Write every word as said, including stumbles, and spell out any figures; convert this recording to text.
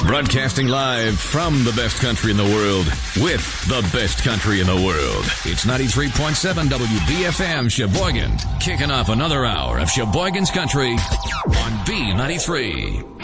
Broadcasting live from the best country in the world with the best country in the world. It's ninety-three point seven W B F M Sheboygan, kicking off another hour of Sheboygan's Country on B ninety-three.